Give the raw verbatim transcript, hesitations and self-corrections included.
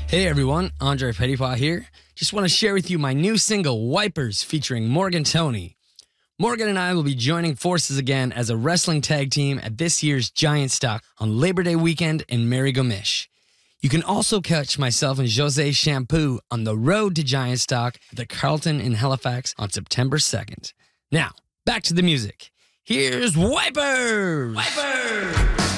Hey everyone, Andre Petitpas here. Just want to share with you my new single, Wipers, featuring Morgan Toney. Morgan and I will be joining forces again as a wrestling tag team at this year's Giant Stock on Labor Day weekend in Merrigomish. You can also catch myself and Jose Shampoo on the road to Giant Stock at the Carlton in Halifax on September second. Now, back to the music. Here's Wipers! Wipers!